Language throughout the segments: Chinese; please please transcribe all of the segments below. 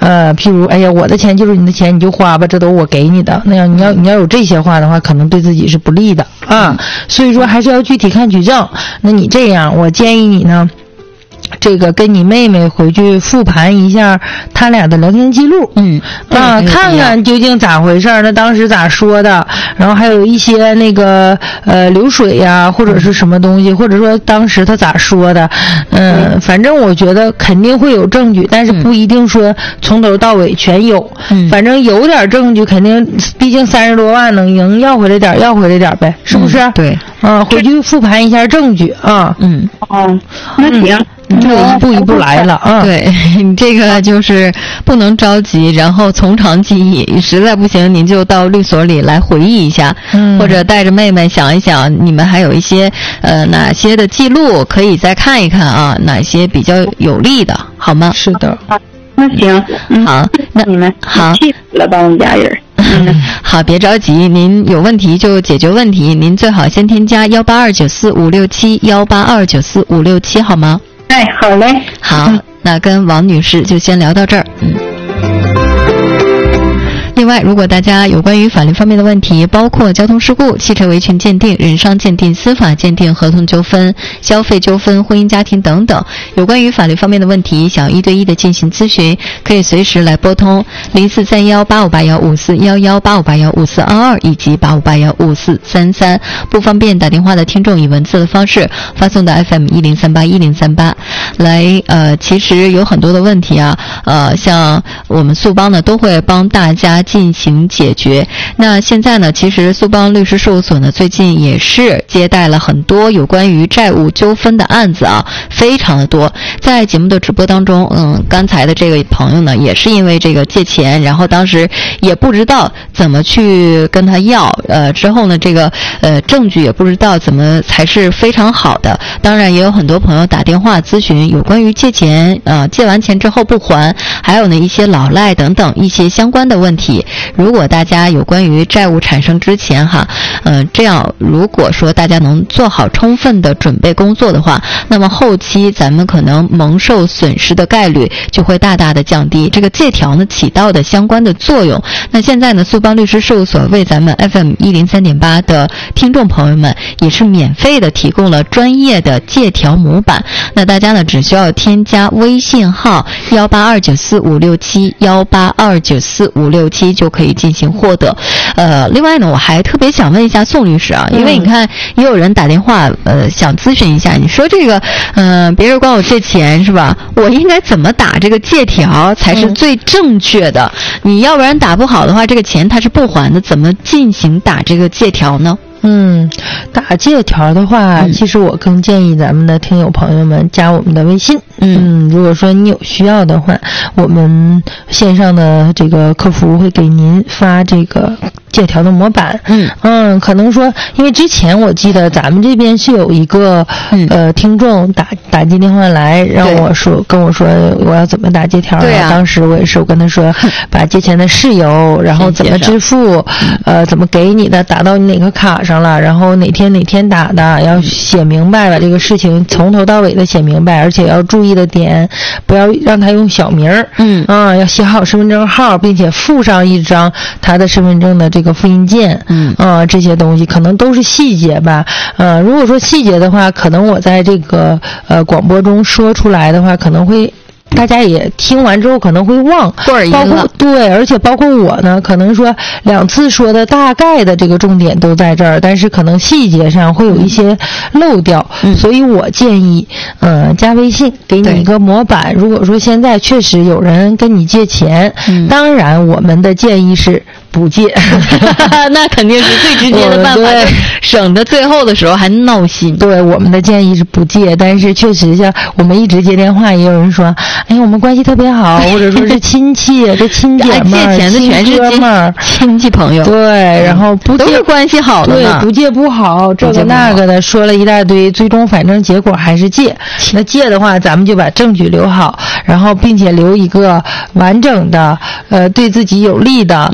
譬如哎呀我的钱就是你的钱，你就花吧，这都我给你的，那样你要有这些话的话，可能对自己是不利的啊。所以说还是要具体看举证。那你这样，我建议你呢，这个跟你妹妹回去复盘一下他俩的聊天记录，看看究竟咋回事，那当时咋说的，然后还有一些那个流水呀，或者是什么东西，或者说当时他咋说的，反正我觉得肯定会有证据，但是不一定说从头到尾全有，反正有点证据肯定，毕竟30多万能要回来点呗，是不是？ 对， 回去复盘一下证据啊。 那行。 就一步一步来了啊！ 对，你这个就是不能着急，然后从长计议，实在不行您就到律所里来回忆一下，或者带着妹妹想一想，你们还有一些哪些的记录可以再看一看啊，哪些比较有利的，好吗？ 是的。 那行， 好，那你们好， 气死了吧，我们家人。 好，别着急，您有问题就解决问题，您最好先添加18294567182945671，好吗？ 哎，好嘞。 好，那跟王女士就先聊到这儿。另外，如果大家有关于法律方面的问题，包括交通事故、汽车维权鉴定、人伤鉴定、司法鉴定、合同纠纷、消费纠纷、婚姻家庭等等，有关于法律方面的问题，想1对1的进行咨询，可以随时来拨通04318581541185815422以及85815433，不方便打电话的听众以文字的方式发送到 FM10381038来。其实有很多的问题啊，像我们速帮呢都会帮大家进行解决。那现在呢，其实速帮律师事务所呢最近也是接待了很多有关于债务纠纷的案子啊，非常的多。在节目的直播当中，刚才的这个朋友呢也是因为这个借钱，然后当时也不知道怎么去跟他要，之后呢这个证据也不知道怎么才是非常好的。当然也有很多朋友打电话咨询有关于借钱，借完钱之后不还，还有呢一些老赖等等一些相关的问题。如果大家有关于债务产生之前这样如果说大家能做好充分的准备工作的话，那么后期咱们可能蒙受损失的概率就会大大的降低，这个借条呢起到的相关的作用。那现在呢，速帮律师事务所为咱们 FM103.8 的听众朋友们也是免费的提供了专业的借条模板，那大家呢只需要添加微信号182945671829456就可以进行获得。另外呢，我还特别想问一下宋律师啊，因为你看也有人打电话想咨询一下，你说这个别人管我借钱是吧，我应该怎么打这个借条才是最正确的？你要不然打不好的话，这个钱他是不还的，怎么进行打这个借条呢？ 打借条的话，其实我更建议咱们的听友朋友们加我们的微信。如果说你有需要的话，我们线上的这个客服会给您发这个借条的模板。可能说，因为之前我记得咱们这边是有一个听众打进电话来，让我跟我说我要怎么打借条。对啊，当时我也是，我跟他说把借钱的事由，然后怎么支付，怎么给你的，打到你哪个卡上了，然后哪天打的，要写明白，把这个事情从头到尾的写明白，而且要注意的点，不要让他用小名儿。要写好身份证号，并且附上一张他的身份证的这个复印件。这些东西可能都是细节吧。如果说细节的话，可能我在这个广播中说出来的话，可能会大家也听完之后可能会忘，包括对，而且包括我呢，可能说2次说的大概的这个重点都在这儿，但是可能细节上会有一些漏掉，所以我建议加微信给你一个模板。如果说现在确实有人跟你借钱，当然我们的建议是不借那肯定是最直接的办法，省得最后的时候还闹心。 对，我们的建议是不借，但是确实像我们一直接电话，也有人说哎呀我们关系特别好，或者说是亲戚这亲姐们借钱的全是亲戚朋友。 对，然后不借都是关系好的嘛， 对，不借不好，这个那个的说了一大堆，最终反正结果还是借。那借的话咱们就把证据留好，然后并且留一个完整的对自己有利的，包括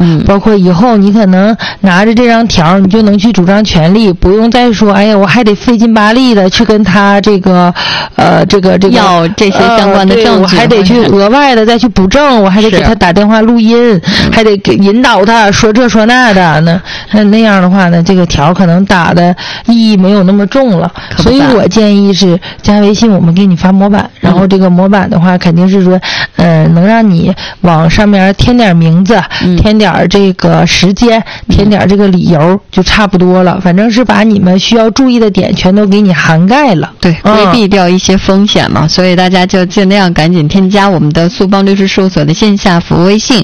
括以后你可能拿着这张条，你就能去主张权利，不用再说，哎呀，我还得费劲巴力的去跟他这个要这些相关的证据， 我还得去额外的再去补证，我还得给他打电话录音，还得给引导他说这说那的呢。那样的话呢，这个条可能打的意义没有那么重了。所以我建议是加微信，我们给你发模板，然后这个模板的话肯定是说，能让你往上面添点名字，添点这个时间，添点这个理由，就差不多了。反正是把你们需要注意的点全都给你涵盖了。 对，规避掉一些风险嘛，所以大家就尽量赶紧添加我们的苏邦律师事务所的线下服务微信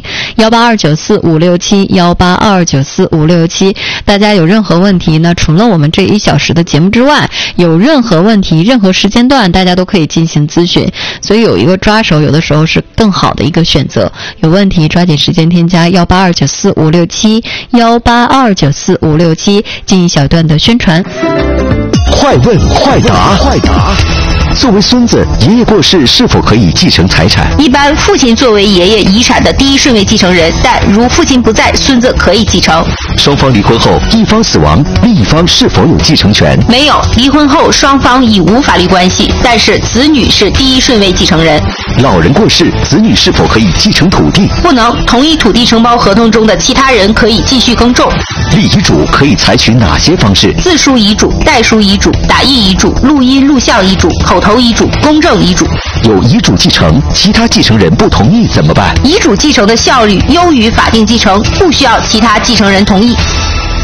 18294567182945671。大家有任何问题呢，除了我们这1小时的节目之外，有任何问题任何时间段大家都可以进行咨询，所以有一个抓手有的时候是更好的一个选择。有问题抓紧时间添加18294567182945671进一小段的宣传。 快问快答，作为孙子，爷爷过世是否可以继承财产？ 一般父亲作为爷爷遗产的第一顺位继承人，但如父亲不在，孙子可以继承。 双方离婚后，一方死亡，另一方是否有继承权？ 没有，离婚后双方已无法律关系，但是子女是第一顺位继承人。 老人过世，子女是否可以继承土地？ 不能，同意土地承包合同中的其他人可以继续耕种。 立遗嘱可以采取哪些方式？ 自书遗嘱、代书遗嘱、打印遗嘱、录音录像遗嘱、口头遗嘱、公证遗嘱。 有遗嘱继承，其他继承人不同意怎么办？ 遗嘱继承的效率优于法定继承，不需要其他继承人同意。